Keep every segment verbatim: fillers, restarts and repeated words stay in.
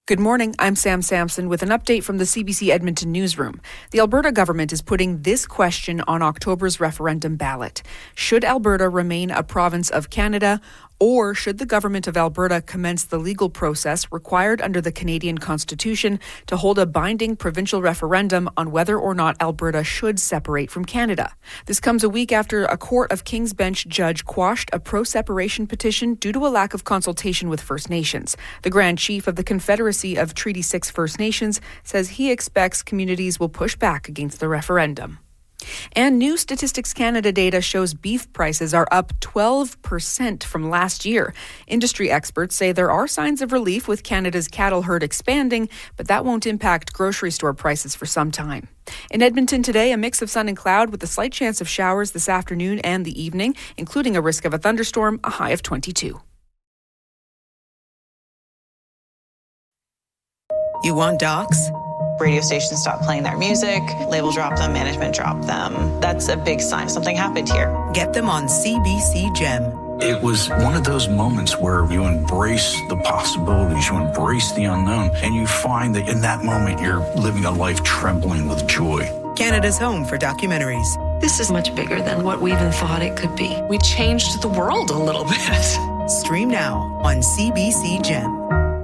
Good morning, I'm Sam Sampson with an update from the C B C Edmonton newsroom. The Alberta government is putting this question on October's referendum ballot. Should Alberta remain a province of Canada, or should the government of Alberta commence the legal process required under the Canadian Constitution to hold a binding provincial referendum on whether or not Alberta should separate from Canada? This comes a week after a Court of King's Bench judge quashed a pro-separation petition due to a lack of consultation with First Nations. The Grand Chief of the Confederacy of Treaty six First Nations says he expects communities will push back against the referendum. And new Statistics Canada data shows beef prices are up twelve percent from last year. Industry experts say there are signs of relief with Canada's cattle herd expanding, but that won't impact grocery store prices for some time. In Edmonton today, a mix of sun and cloud with a slight chance of showers this afternoon and the evening, including a risk of a thunderstorm, a high of twenty-two. You want docs? Radio stations stop playing their music, label drop them, management drop them. That's a big sign something happened here. Get them on C B C Gem. It was one of those moments where you embrace the possibilities, you embrace the unknown, and you find that in that moment you're living a life trembling with joy. Canada's home for documentaries. This is much bigger than what we even thought it could be. We changed the world a little bit. Stream now on C B C Gem.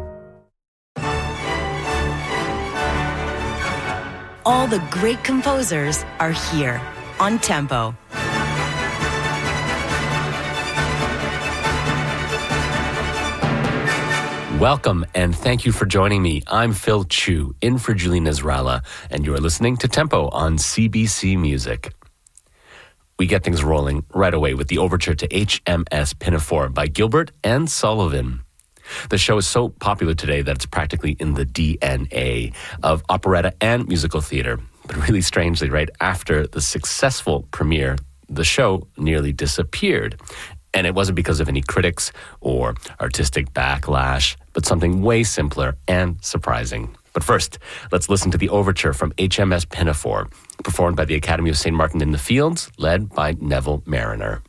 All the great composers are here on Tempo. Welcome and thank you for joining me. I'm Phil Chu, in for Julie Nezrala, and you're listening to Tempo on C B C Music. We get things rolling right away with the overture to H M S Pinafore by Gilbert and Sullivan. The show is so popular today that it's practically in the D N A of operetta and musical theater. But really strangely, right after the successful premiere, the show nearly disappeared. And it wasn't because of any critics or artistic backlash, but something way simpler and surprising. But first, let's listen to the overture from H M S Pinafore, performed by the Academy of Saint Martin in the Fields, led by Neville Mariner.